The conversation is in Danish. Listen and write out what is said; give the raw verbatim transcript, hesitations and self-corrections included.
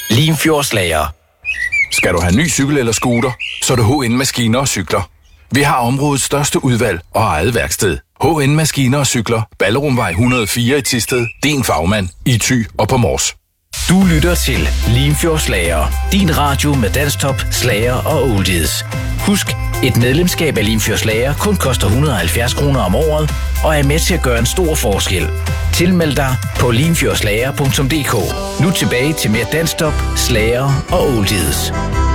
Limfjordslager. Skal du have ny cykel eller scooter, så er det H N Maskiner og Cykler. Vi har områdets største udvalg og eget værksted. H N Maskiner og Cykler. Ballerumvej et hundrede og fire i Thisted. Din fagmand i Thy og på Mors. Du lytter til Limfjordslager. Din radio med danstop, slager og oldies. Husk, et medlemskab af Limfjordslager kun koster et hundrede og halvfjerds kroner om året og er med til at gøre en stor forskel. Tilmeld dig på limfjordslager punktum d k. Nu tilbage til mere danstop, slager og oldies.